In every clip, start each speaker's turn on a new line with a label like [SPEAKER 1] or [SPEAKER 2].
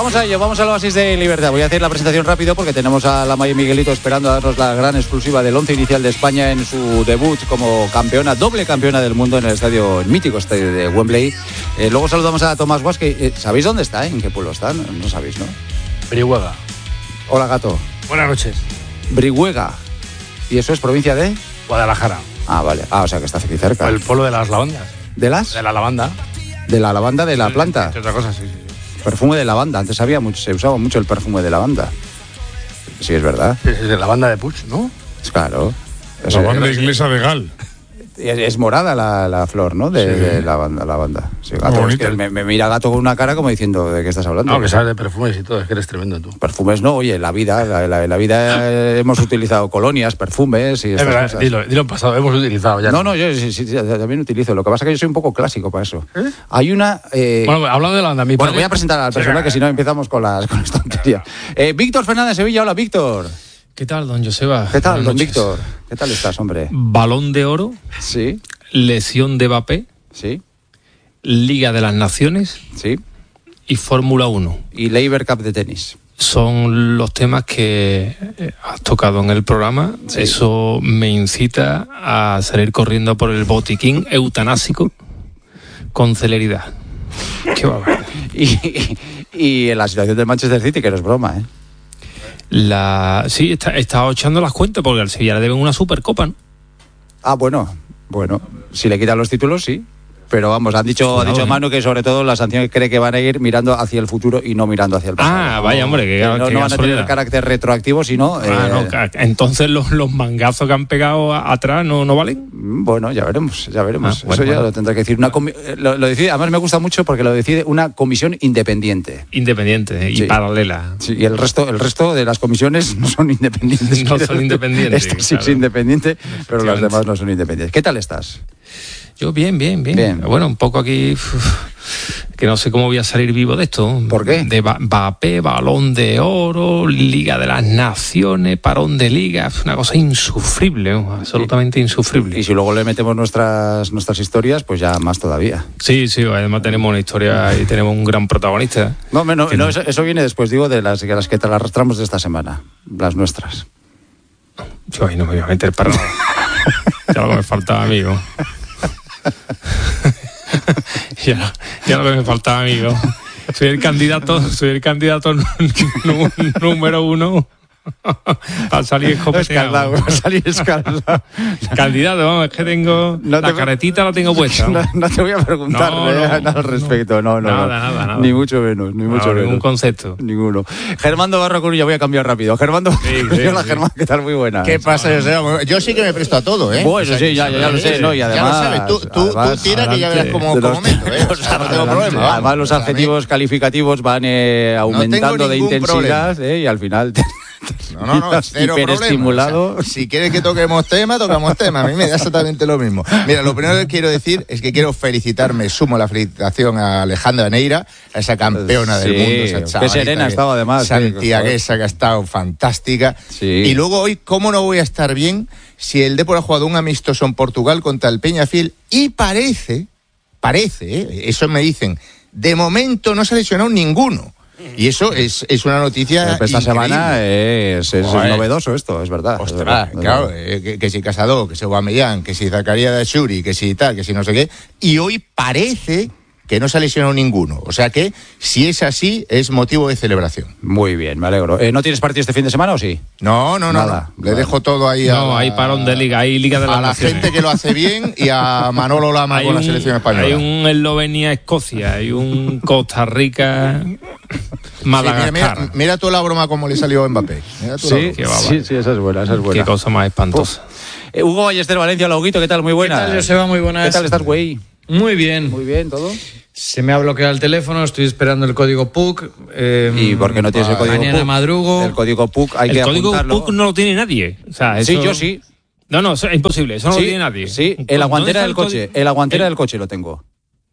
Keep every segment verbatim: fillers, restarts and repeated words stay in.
[SPEAKER 1] vamos a ello, vamos al Oasis de Libertad. Voy a hacer la presentación rápido porque tenemos a la Maya Miguelito esperando a darnos la gran exclusiva del once inicial de España en su debut como campeona, doble campeona del mundo en el estadio, el mítico estadio de Wembley. Eh, luego saludamos a Tomás Guas, que eh, ¿sabéis dónde está? ¿En qué pueblo está? No, no sabéis, ¿no?
[SPEAKER 2] Brihuega.
[SPEAKER 1] Hola, gato.
[SPEAKER 2] Buenas noches.
[SPEAKER 1] Brihuega. ¿Y eso es provincia de?
[SPEAKER 2] Guadalajara.
[SPEAKER 1] Ah, vale. Ah, o sea que está aquí cerca.
[SPEAKER 2] El pueblo de las lavandas.
[SPEAKER 1] ¿De las?
[SPEAKER 2] De la lavanda.
[SPEAKER 1] De la lavanda de la planta.
[SPEAKER 2] Entre otras cosas, sí, sí.
[SPEAKER 1] Perfume de lavanda. Antes había mucho, se usaba mucho el perfume de lavanda. Sí, es verdad.
[SPEAKER 2] Es de la banda de Puig, ¿no?
[SPEAKER 1] Claro.
[SPEAKER 3] La banda inglesa de Gal.
[SPEAKER 1] Es, es morada la, la flor, ¿no? De, sí. de la banda. La banda. Sí, gato, es que me, me mira Gato con una cara como diciendo, ¿de qué estás hablando?
[SPEAKER 2] No, que sabes de perfumes y todo, es que eres tremendo tú.
[SPEAKER 1] Perfumes no, oye, la vida, la, la, la vida hemos utilizado colonias, perfumes y estas
[SPEAKER 2] es verdad,
[SPEAKER 1] cosas.
[SPEAKER 2] Dilo, dilo en pasado, hemos utilizado ya.
[SPEAKER 1] No, no, yo sí, sí, también utilizo. Lo que pasa es que yo soy un poco clásico para eso. ¿Eh? Hay una... Eh...
[SPEAKER 2] Bueno, hablando de la banda, mi
[SPEAKER 1] Bueno,
[SPEAKER 2] padre...
[SPEAKER 1] voy a presentar al personal, que si no empezamos con las, con las tonterías. Eh, Víctor Fernández Sevilla, hola, Víctor.
[SPEAKER 4] ¿Qué tal, don Joseba?
[SPEAKER 1] ¿Qué tal,
[SPEAKER 4] Buenas
[SPEAKER 1] don
[SPEAKER 4] noches.
[SPEAKER 1] Víctor? ¿Qué tal estás, hombre?
[SPEAKER 4] Balón de oro.
[SPEAKER 1] Sí.
[SPEAKER 4] Lesión de Mbappé.
[SPEAKER 1] Sí.
[SPEAKER 4] Liga de las Naciones.
[SPEAKER 1] Sí.
[SPEAKER 4] Y Fórmula uno.
[SPEAKER 1] Y Labour Cup de tenis.
[SPEAKER 4] Son los temas que has tocado en el programa. Sí. Eso me incita a salir corriendo por el botiquín eutanásico con celeridad. Qué barbaridad.
[SPEAKER 1] y, y, y en la situación del Manchester City, que no es broma, ¿eh?
[SPEAKER 4] La, sí, está, he estado echando las cuentas porque al Sevilla le deben una Supercopa, ¿no?
[SPEAKER 1] Ah, bueno, bueno, si le quitan los títulos, sí. Pero vamos, han dicho,
[SPEAKER 4] Cuidado,
[SPEAKER 1] ha dicho
[SPEAKER 4] ¿eh?
[SPEAKER 1] Manu que sobre todo las sanciones cree que van a ir mirando hacia el futuro y no mirando hacia el pasado.
[SPEAKER 4] Ah, vaya, hombre, que,
[SPEAKER 1] que no,
[SPEAKER 4] que
[SPEAKER 1] no van a tener
[SPEAKER 4] gasolina.
[SPEAKER 1] carácter retroactivo, sino...
[SPEAKER 4] Ah,
[SPEAKER 1] eh,
[SPEAKER 4] no, entonces los, los mangazos que han pegado a, atrás no, no valen.
[SPEAKER 1] Bueno, ya veremos, ya veremos.
[SPEAKER 4] Ah, bueno,
[SPEAKER 1] Eso ya
[SPEAKER 4] bueno.
[SPEAKER 1] lo tendrá que decir. Una comi- lo, lo decide, además me gusta mucho porque lo decide una comisión independiente.
[SPEAKER 4] Independiente y
[SPEAKER 1] Sí.
[SPEAKER 4] paralela.
[SPEAKER 1] Sí, y el resto, el resto de las comisiones no son independientes.
[SPEAKER 4] No son independientes,
[SPEAKER 1] Esta sí
[SPEAKER 4] claro.
[SPEAKER 1] es independiente, pero las demás no son independientes. ¿Qué tal estás?
[SPEAKER 4] Yo bien, bien, bien,
[SPEAKER 1] Bien.
[SPEAKER 4] Bueno, un poco aquí, uf, que no sé cómo voy a salir vivo de esto.
[SPEAKER 1] ¿Por qué?
[SPEAKER 4] De ba- Mbappé, Balón de Oro, Liga de las Naciones, parón de Liga, una cosa insufrible, ¿no? Absolutamente insufrible.
[SPEAKER 1] Y si luego le metemos nuestras nuestras historias, pues ya más todavía.
[SPEAKER 4] Sí, sí, además tenemos una historia y tenemos un gran protagonista.
[SPEAKER 1] No, no, no,
[SPEAKER 4] Que
[SPEAKER 1] no
[SPEAKER 4] no.
[SPEAKER 1] eso, eso viene después, digo, de las, de las que te las arrastramos de esta semana, las nuestras.
[SPEAKER 4] Yo ahí no me voy a meter para nada. Ya lo que me faltaba, amigo. ya, ya lo que me faltaba, amigo. Soy el candidato, soy el candidato nú- nú- número uno a salir escopeteado.
[SPEAKER 1] Escaldado, va a salir escaldado.
[SPEAKER 4] Candidato, vamos, es que tengo
[SPEAKER 1] No
[SPEAKER 4] la
[SPEAKER 1] te-
[SPEAKER 4] caretita la tengo puesta.
[SPEAKER 1] No, no te voy a preguntar
[SPEAKER 4] No,
[SPEAKER 1] eh,
[SPEAKER 4] no,
[SPEAKER 1] nada al respecto, no, no.
[SPEAKER 4] Nada,
[SPEAKER 1] no.
[SPEAKER 4] nada, nada.
[SPEAKER 1] Ni mucho menos, ni mucho
[SPEAKER 4] No,
[SPEAKER 1] menos.
[SPEAKER 4] ningún concepto.
[SPEAKER 1] Ninguno. Germando Barro Coruña, voy a cambiar rápido. Germando,
[SPEAKER 4] Sí, sí,
[SPEAKER 1] hola
[SPEAKER 4] sí.
[SPEAKER 1] Germán, ¿qué tal? Muy buena.
[SPEAKER 5] ¿Qué pasa? Yo, yo sí que me presto a todo, ¿eh?
[SPEAKER 1] Bueno, sí, ya, ya, ya lo sé, ¿no? Y además...
[SPEAKER 5] ya lo sabes, tú, tú,
[SPEAKER 1] además,
[SPEAKER 5] tú tira que ya verás
[SPEAKER 4] adelante.
[SPEAKER 5] cómo,
[SPEAKER 1] de
[SPEAKER 5] cómo
[SPEAKER 1] los-
[SPEAKER 5] meto, ¿eh? O sea, no tengo problema. vamos.
[SPEAKER 1] Además, los
[SPEAKER 5] O sea, a mí-
[SPEAKER 1] adjetivos calificativos van eh, aumentando de
[SPEAKER 5] ningún
[SPEAKER 1] intensidad eh, y al final...
[SPEAKER 5] No, no, no, cero problema.
[SPEAKER 1] hiperestimulado.
[SPEAKER 5] O sea, si quieres que toquemos tema, tocamos tema. A mí me da exactamente lo mismo. Mira, lo primero que quiero decir es que quiero felicitarme, sumo la felicitación a Alejandra Neira, a esa campeona del
[SPEAKER 1] Sí,
[SPEAKER 5] mundo. Esa
[SPEAKER 1] qué
[SPEAKER 5] chavalita
[SPEAKER 1] serena
[SPEAKER 5] que-
[SPEAKER 1] estaba además, sí,
[SPEAKER 5] santiaguesa, que ha estado fantástica.
[SPEAKER 1] Sí.
[SPEAKER 5] Y luego hoy, ¿cómo no voy a estar bien si el Depor ha jugado un amistoso en Portugal contra el Peñafiel? Y parece, parece, ¿eh? Eso me dicen, de momento no se ha lesionado ninguno. Y eso es, es una noticia
[SPEAKER 1] Esta
[SPEAKER 5] increíble.
[SPEAKER 1] semana es, es
[SPEAKER 5] Joder.
[SPEAKER 1] novedoso esto, es verdad. es
[SPEAKER 5] Ostras,
[SPEAKER 1] verdad, es
[SPEAKER 5] claro,
[SPEAKER 1] verdad.
[SPEAKER 5] eh, que, que si Casado, que si Aubameyang, que si Zakaria de Shuri, que si tal, que si no sé qué. Y hoy parece que no se ha lesionado ninguno. O sea que, si es así, es motivo de celebración.
[SPEAKER 1] Muy bien, me alegro. Eh, ¿No tienes partido este fin de semana o sí?
[SPEAKER 5] No, no, no.
[SPEAKER 1] Nada.
[SPEAKER 5] no. Le
[SPEAKER 1] Vale.
[SPEAKER 5] dejo todo ahí a
[SPEAKER 4] No,
[SPEAKER 5] la-
[SPEAKER 4] hay parón de Liga, hay Liga de las
[SPEAKER 5] a la
[SPEAKER 4] Naciones.
[SPEAKER 5] gente que lo hace bien y a Manolo Lama
[SPEAKER 4] Hay
[SPEAKER 5] con la
[SPEAKER 4] un-
[SPEAKER 5] selección española.
[SPEAKER 4] Hay un Eslovenia-Escocia, hay un Costa Rica,
[SPEAKER 5] Sí,
[SPEAKER 4] Madagascar.
[SPEAKER 5] mira, mira, mira tú la broma como le salió a Mbappé. Mira tú la
[SPEAKER 1] Sí,
[SPEAKER 5] broma.
[SPEAKER 4] Qué bárbaro.
[SPEAKER 1] sí, sí, esa es buena, esa es buena.
[SPEAKER 4] Qué cosa más espantosa.
[SPEAKER 1] Eh, Hugo Ballester Valencia, hola Huguito, ¿qué tal? Muy buena.
[SPEAKER 6] ¿Qué tal, Joseba? Muy buenas.
[SPEAKER 1] ¿Qué tal estás, güey?
[SPEAKER 6] Muy bien.
[SPEAKER 1] Muy bien, ¿todo?
[SPEAKER 6] Se me ha bloqueado el teléfono, estoy esperando el código P U C. Eh,
[SPEAKER 1] ¿Y por qué no tienes el código
[SPEAKER 6] Mañana
[SPEAKER 1] P U C?
[SPEAKER 6] madrugo.
[SPEAKER 1] El código P U C hay
[SPEAKER 4] El
[SPEAKER 1] que
[SPEAKER 4] código
[SPEAKER 1] apuntarlo.
[SPEAKER 4] P U C no lo tiene nadie. O sea,
[SPEAKER 1] Sí,
[SPEAKER 4] eso-
[SPEAKER 1] yo sí.
[SPEAKER 4] No, no, eso es imposible, eso no
[SPEAKER 1] sí,
[SPEAKER 4] lo tiene nadie.
[SPEAKER 1] Sí,
[SPEAKER 4] ¿Dónde
[SPEAKER 1] en la guantera
[SPEAKER 4] está
[SPEAKER 1] del
[SPEAKER 4] el
[SPEAKER 1] coche,
[SPEAKER 4] código?
[SPEAKER 1] en la guantera
[SPEAKER 4] El-
[SPEAKER 1] del coche lo tengo.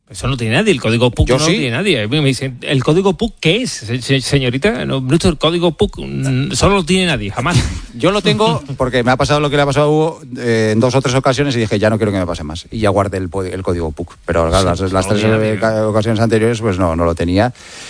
[SPEAKER 4] Eso no tiene nadie, el código P U C
[SPEAKER 1] Yo
[SPEAKER 4] no
[SPEAKER 1] sí.
[SPEAKER 4] lo tiene nadie. Me dicen, ¿el código P U C qué es, se- se- señorita? No, Bruto, el código P U C mm, solo lo tiene nadie, jamás.
[SPEAKER 1] Yo lo tengo porque me ha pasado lo que le ha pasado a Hugo eh, en dos o tres ocasiones y dije, ya no quiero que me pase más. Y ya guardé el, po- el código P U C. Pero claro, las, las
[SPEAKER 4] no
[SPEAKER 1] tres
[SPEAKER 4] tiene
[SPEAKER 1] eh, ca- ocasiones anteriores pues no, no lo tenía.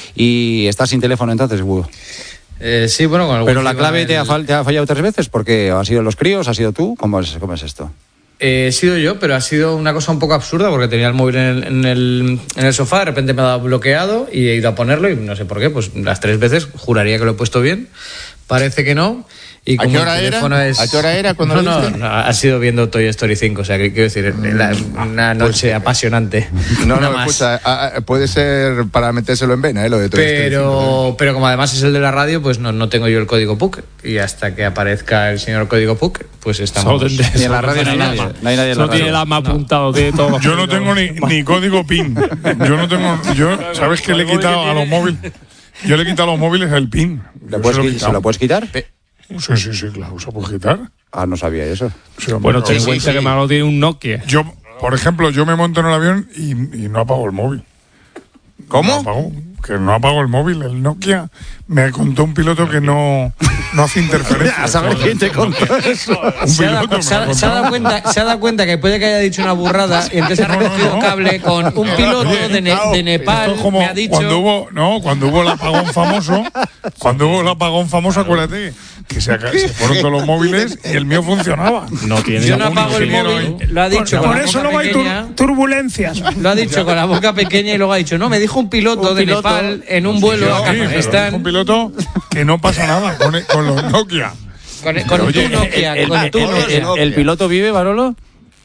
[SPEAKER 1] Y estás sin teléfono entonces, Hugo.
[SPEAKER 6] Eh, sí, bueno, con algún
[SPEAKER 1] Pero la
[SPEAKER 6] chico
[SPEAKER 1] clave
[SPEAKER 6] en
[SPEAKER 1] te
[SPEAKER 6] el-
[SPEAKER 1] ha, fal- te ha fallado tres veces porque han sido los críos, ha sido tú. ¿Cómo es, cómo es esto?
[SPEAKER 6] Eh, he sido yo, pero ha sido una cosa un poco absurda porque tenía el móvil en el, en el, en el sofá, de repente me ha dado bloqueado y he ido a ponerlo y no sé por qué, pues las tres veces juraría que lo he puesto bien, parece que no. Y
[SPEAKER 5] ¿A
[SPEAKER 6] como
[SPEAKER 5] qué
[SPEAKER 6] el
[SPEAKER 5] hora era?
[SPEAKER 6] teléfono es-
[SPEAKER 5] ¿A qué hora era cuando
[SPEAKER 6] no,
[SPEAKER 5] lo
[SPEAKER 6] no,
[SPEAKER 5] viste?
[SPEAKER 6] no, ha sido viendo Toy Story cinco, o sea, que quiero decir, la- una noche apasionante.
[SPEAKER 5] No,
[SPEAKER 6] Una
[SPEAKER 5] no,
[SPEAKER 6] más.
[SPEAKER 5] escucha, ah, ah, puede ser para metérselo en vena, ¿eh? Lo de Toy Story cinco,
[SPEAKER 6] Pero, pero como además es el de la radio, pues no, no tengo yo el código P U C. Y hasta que aparezca el señor código P U C, pues estamos.
[SPEAKER 4] Solo tendré-
[SPEAKER 1] Ni en la
[SPEAKER 4] solo
[SPEAKER 1] radio no hay
[SPEAKER 4] tiene
[SPEAKER 1] nadie.
[SPEAKER 4] el ama.
[SPEAKER 1] No hay nadie en la
[SPEAKER 4] Solo tiene
[SPEAKER 1] radio.
[SPEAKER 4] el ama apuntado, tiene todos los
[SPEAKER 3] Yo no
[SPEAKER 4] códigos.
[SPEAKER 3] tengo ni, ni código PIN. Yo no tengo. Yo, ¿sabes qué le he quitado a los móviles? Yo le he quitado a los móviles el PIN.
[SPEAKER 1] ¿Le
[SPEAKER 3] Yo
[SPEAKER 1] puedes
[SPEAKER 3] se lo he
[SPEAKER 1] qui- ¿Se
[SPEAKER 3] quitado.
[SPEAKER 1] lo puedes quitar?
[SPEAKER 3] Sí, sí, sí, claro, se puede quitar.
[SPEAKER 1] Ah, no sabía eso.
[SPEAKER 3] Sí, hombre,
[SPEAKER 4] Bueno,
[SPEAKER 3] claro.
[SPEAKER 4] ten en cuenta que Manolo tiene un Nokia.
[SPEAKER 3] Yo, por ejemplo, yo me monto en el avión y, y no apago el móvil.
[SPEAKER 5] ¿Cómo?
[SPEAKER 3] No apago, que no apago el móvil. El Nokia me contó un piloto que no, no hace interferencia.
[SPEAKER 1] A saber quién te contó eso.
[SPEAKER 3] Un
[SPEAKER 6] Se ha, dado,
[SPEAKER 3] piloto me
[SPEAKER 6] se ha-
[SPEAKER 3] lo
[SPEAKER 6] se ha dado
[SPEAKER 3] contó.
[SPEAKER 6] cuenta, se ha dado cuenta que puede que haya dicho una burrada y entonces ha
[SPEAKER 3] No, no,
[SPEAKER 6] recogido
[SPEAKER 3] no.
[SPEAKER 6] cable con un piloto
[SPEAKER 3] Oye,
[SPEAKER 6] de, Ne- de Nepal.
[SPEAKER 3] Esto es como
[SPEAKER 6] Me ha dicho.
[SPEAKER 3] cuando hubo, no, cuando hubo el apagón famoso, cuando hubo el apagón famoso, acuérdate, que se, aca- se fueron todos los móviles y el mío funcionaba.
[SPEAKER 4] No tiene
[SPEAKER 6] Yo no
[SPEAKER 3] algún
[SPEAKER 6] apago el
[SPEAKER 3] ingeniero
[SPEAKER 6] móvil,
[SPEAKER 3] ahí.
[SPEAKER 6] lo ha dicho
[SPEAKER 7] Por
[SPEAKER 6] con la
[SPEAKER 7] eso
[SPEAKER 6] boca
[SPEAKER 7] luego hay tur-
[SPEAKER 6] pequeña.
[SPEAKER 7] turbulencias.
[SPEAKER 6] Lo ha dicho con la boca pequeña y luego ha dicho, no, me dijo un piloto
[SPEAKER 1] Un
[SPEAKER 6] de
[SPEAKER 1] piloto.
[SPEAKER 6] Nepal en un vuelo a
[SPEAKER 3] Sí, pero
[SPEAKER 6] Kazajistán
[SPEAKER 3] un piloto que no pasa nada con, con los Nokia.
[SPEAKER 6] con, con
[SPEAKER 3] Oye,
[SPEAKER 6] tu Nokia,
[SPEAKER 1] El,
[SPEAKER 6] con tu
[SPEAKER 1] el-
[SPEAKER 6] Nokia.
[SPEAKER 1] el- el piloto vive, Barolo?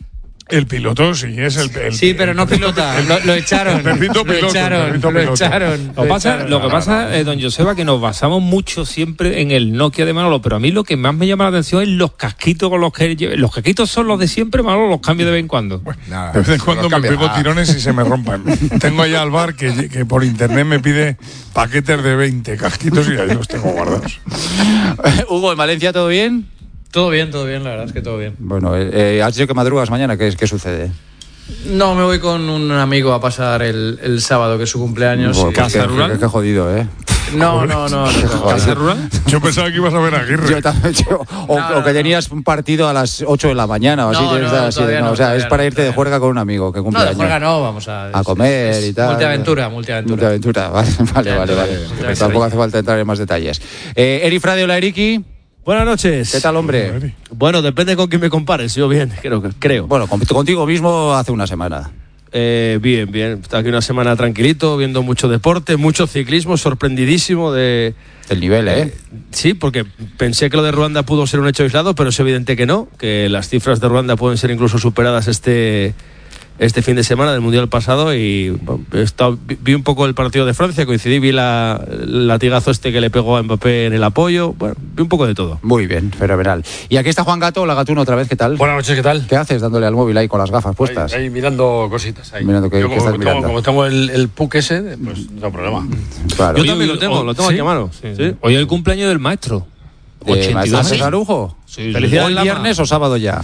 [SPEAKER 3] El piloto sí es el, el-
[SPEAKER 6] Sí, pero no
[SPEAKER 3] el-
[SPEAKER 6] pilota,
[SPEAKER 3] el-
[SPEAKER 6] lo, lo echaron.
[SPEAKER 3] el perrito
[SPEAKER 6] lo
[SPEAKER 3] piloto, el
[SPEAKER 6] echaron,
[SPEAKER 3] perrito
[SPEAKER 6] lo
[SPEAKER 3] piloto.
[SPEAKER 6] echaron.
[SPEAKER 4] Lo que pasa,
[SPEAKER 6] echaron.
[SPEAKER 4] lo que pasa eh, don Joseba, que nos basamos mucho siempre en el Nokia de Manolo, pero a mí lo que más me llama la atención es los casquitos con los que lle- los casquitos son los de siempre, Manolo, los cambio de vez en cuando.
[SPEAKER 5] Nada,
[SPEAKER 3] De vez en
[SPEAKER 5] no
[SPEAKER 3] cuando me
[SPEAKER 5] cambia
[SPEAKER 3] pego
[SPEAKER 5] nada.
[SPEAKER 3] tirones y se me rompen. Tengo allá al bar que, que por internet me pide paquetes de veinte casquitos y ahí los tengo guardados.
[SPEAKER 1] Hugo, ¿en Valencia todo bien?
[SPEAKER 6] Todo bien, todo bien, la verdad es que todo bien.
[SPEAKER 1] Bueno, eh, eh, has dicho que madrugas mañana, ¿qué, qué sucede?
[SPEAKER 6] No, me voy con un amigo a pasar el, el sábado, que es su cumpleaños.
[SPEAKER 1] Bueno,
[SPEAKER 6] y-
[SPEAKER 1] pues
[SPEAKER 4] ¿Casa
[SPEAKER 1] qué-
[SPEAKER 4] rural?
[SPEAKER 1] qué- qué jodido, ¿eh?
[SPEAKER 6] No, no, no. no.
[SPEAKER 4] ¿Casa rural?
[SPEAKER 3] Yo pensaba que ibas a ver a Aguirre.
[SPEAKER 1] Yo también, yo- o,
[SPEAKER 6] No, no,
[SPEAKER 1] o que
[SPEAKER 6] no.
[SPEAKER 1] tenías un partido a las ocho de la mañana o así.
[SPEAKER 6] No,
[SPEAKER 1] tienes
[SPEAKER 6] no,
[SPEAKER 1] así de-
[SPEAKER 6] todavía
[SPEAKER 1] no,
[SPEAKER 6] no,
[SPEAKER 1] o sea, es
[SPEAKER 6] todavía
[SPEAKER 1] para
[SPEAKER 6] no,
[SPEAKER 1] irte de
[SPEAKER 6] todavía
[SPEAKER 1] juerga con un amigo que
[SPEAKER 6] No,
[SPEAKER 1] cumple
[SPEAKER 6] de
[SPEAKER 1] años.
[SPEAKER 6] juerga no, vamos a...
[SPEAKER 1] A
[SPEAKER 6] es-
[SPEAKER 1] comer
[SPEAKER 6] es
[SPEAKER 1] y tal.
[SPEAKER 6] Multiaventura, multiaventura.
[SPEAKER 1] Multiaventura, vale, vale, vale. vale.
[SPEAKER 6] Multiaventura.
[SPEAKER 1] Tampoco hace falta entrar en más detalles. Eh, Eri Frade, hola Eriki.
[SPEAKER 8] Buenas noches.
[SPEAKER 1] ¿Qué tal, hombre?
[SPEAKER 8] Bueno, depende con quién me compares. Yo bien, creo. que creo.
[SPEAKER 1] Bueno, con- contigo mismo hace una semana.
[SPEAKER 8] Eh, bien, bien. Está aquí una semana tranquilito, viendo mucho deporte, mucho ciclismo, sorprendidísimo de...
[SPEAKER 1] El nivel, ¿eh?
[SPEAKER 8] Sí, porque pensé que lo de Ruanda pudo ser un hecho aislado, pero es evidente que no, que las cifras de Ruanda pueden ser incluso superadas este, este fin de semana del Mundial pasado y bueno, he estado- vi, vi un poco el partido de Francia, coincidí, vi la, el latigazo este que le pegó a Mbappé en el apoyo, bueno, vi un poco de todo.
[SPEAKER 1] Muy bien, fenomenal. Y aquí está Juan Gato, la Gatuno otra vez, ¿qué tal?
[SPEAKER 2] Buenas noches, ¿qué tal?
[SPEAKER 1] ¿Qué haces dándole al móvil ahí con las gafas puestas?
[SPEAKER 2] Ahí, ahí mirando cositas. Ahí.
[SPEAKER 1] Mirando qué-
[SPEAKER 2] Yo
[SPEAKER 1] qué
[SPEAKER 2] como,
[SPEAKER 1] estás
[SPEAKER 2] tengo,
[SPEAKER 1] mirando.
[SPEAKER 2] como tengo el, el P U C ese, pues no hay problema.
[SPEAKER 1] Claro.
[SPEAKER 8] Yo
[SPEAKER 4] Oye,
[SPEAKER 8] también lo
[SPEAKER 4] hoy-
[SPEAKER 8] tengo,
[SPEAKER 4] hoy-
[SPEAKER 8] lo tengo
[SPEAKER 4] ¿sí?
[SPEAKER 8] aquí a mano.
[SPEAKER 4] Sí.
[SPEAKER 8] Sí.
[SPEAKER 4] Hoy es el cumpleaños del maestro.
[SPEAKER 1] ¿De
[SPEAKER 4] ochenta y
[SPEAKER 1] Maestro
[SPEAKER 4] dos
[SPEAKER 1] César
[SPEAKER 4] años.
[SPEAKER 1] Arujo?
[SPEAKER 4] Sí,
[SPEAKER 8] Felicidades,
[SPEAKER 1] ¿Hoy
[SPEAKER 8] Lama.
[SPEAKER 1] viernes o sábado ya?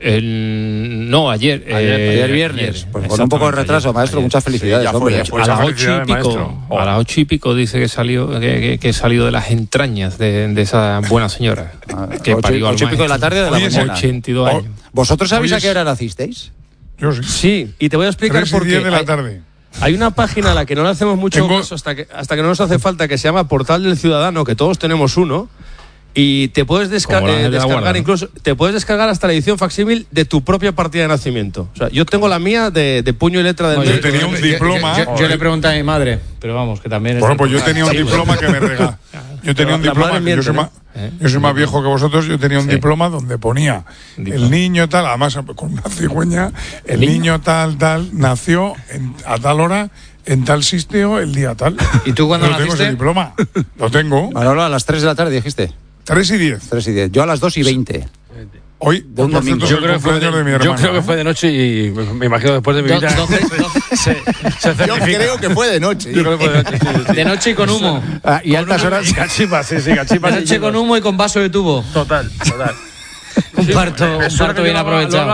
[SPEAKER 4] El- no, ayer.
[SPEAKER 1] Ayer,
[SPEAKER 4] eh,
[SPEAKER 1] ayer viernes.
[SPEAKER 4] ayer.
[SPEAKER 1] Pues con un poco de
[SPEAKER 4] Exactamente,
[SPEAKER 1] retraso,
[SPEAKER 4] ayer,
[SPEAKER 1] maestro.
[SPEAKER 4] ayer.
[SPEAKER 1] Muchas felicidades,
[SPEAKER 5] ya fue,
[SPEAKER 1] hombre.
[SPEAKER 5] ya fue.
[SPEAKER 4] A
[SPEAKER 2] Muchas
[SPEAKER 4] las ocho y
[SPEAKER 2] felicidades,
[SPEAKER 4] pico,
[SPEAKER 2] maestro.
[SPEAKER 4] a las ocho y pico dice que salió, que, que, que salió de las entrañas de, de esa buena señora.
[SPEAKER 1] Ah,
[SPEAKER 4] que
[SPEAKER 1] ocho-
[SPEAKER 4] parió al
[SPEAKER 1] ocho y pico de la
[SPEAKER 4] maestro.
[SPEAKER 1] tarde o de la
[SPEAKER 3] Oye,
[SPEAKER 1] mañana.
[SPEAKER 4] ochenta y dos
[SPEAKER 3] Oh,
[SPEAKER 4] años.
[SPEAKER 1] ¿Vosotros sabéis
[SPEAKER 3] Oye,
[SPEAKER 1] a qué hora nacisteis?
[SPEAKER 3] Yo sí.
[SPEAKER 8] Sí, y te voy a explicar
[SPEAKER 3] Tres y
[SPEAKER 8] por qué.
[SPEAKER 3] diez de la
[SPEAKER 8] Hay-
[SPEAKER 3] tarde.
[SPEAKER 8] Hay una página a la que no le hacemos mucho
[SPEAKER 3] Tengo-
[SPEAKER 8] caso hasta que, hasta que no nos hace falta, que se llama Portal del Ciudadano, que todos tenemos uno, y te puedes desca-
[SPEAKER 4] Como la
[SPEAKER 8] eh,
[SPEAKER 4] de la
[SPEAKER 8] descargar
[SPEAKER 4] Guardia, ¿no?
[SPEAKER 8] incluso, te puedes descargar hasta la edición facsímil de tu propia partida de nacimiento. O sea, yo tengo la mía de, de puño y letra del
[SPEAKER 3] Yo
[SPEAKER 8] médico.
[SPEAKER 3] tenía un
[SPEAKER 6] Yo-
[SPEAKER 3] diploma.
[SPEAKER 6] Yo, yo le pregunté a mi madre, pero vamos, que también es...
[SPEAKER 3] Bueno, pues yo tenía un
[SPEAKER 6] Sí,
[SPEAKER 3] diploma que me regaló. Yo tenía un
[SPEAKER 8] La
[SPEAKER 3] diploma,
[SPEAKER 8] madre
[SPEAKER 3] que yo
[SPEAKER 8] miente,
[SPEAKER 3] soy,
[SPEAKER 8] ¿no?
[SPEAKER 3] más, yo soy más viejo que vosotros, yo tenía un
[SPEAKER 4] Sí.
[SPEAKER 3] diploma donde ponía el niño tal, además con una cigüeña, el niño tal, tal, nació en- a tal hora, en tal sitio, el día tal.
[SPEAKER 6] ¿Y tú cuándo
[SPEAKER 3] Yo tengo
[SPEAKER 6] naciste?
[SPEAKER 3] ese diploma, lo tengo.
[SPEAKER 1] Manolo, a las tres de la tarde dijiste.
[SPEAKER 3] tres y diez.
[SPEAKER 1] tres y diez. Yo a las dos y veinte.
[SPEAKER 3] Hoy,
[SPEAKER 1] De un
[SPEAKER 3] por
[SPEAKER 1] domingo.
[SPEAKER 3] cierto, es
[SPEAKER 2] Yo
[SPEAKER 3] el
[SPEAKER 2] creo, que fue de,
[SPEAKER 3] cumpleaños de mi
[SPEAKER 2] yo
[SPEAKER 3] hermana.
[SPEAKER 2] creo que
[SPEAKER 3] ¿eh?
[SPEAKER 2] fue de noche y me, me imagino después de mi
[SPEAKER 6] Do-
[SPEAKER 2] vida.
[SPEAKER 6] doce-
[SPEAKER 2] se, se
[SPEAKER 5] Yo
[SPEAKER 2] certifica.
[SPEAKER 5] creo que fue de noche.
[SPEAKER 2] Yo creo que fue de noche. sí, sí, sí.
[SPEAKER 6] De noche y con humo.
[SPEAKER 1] Ah, y altas horas.
[SPEAKER 2] Y cachipas, sí, sí, cachipas.
[SPEAKER 6] De noche con humo y con vaso de tubo.
[SPEAKER 2] Total, total.
[SPEAKER 6] Un parto,
[SPEAKER 2] Me
[SPEAKER 6] un
[SPEAKER 2] suena
[SPEAKER 6] parto
[SPEAKER 2] que
[SPEAKER 6] bien
[SPEAKER 2] yo lo hablaba-
[SPEAKER 6] aprovechado.
[SPEAKER 2] lo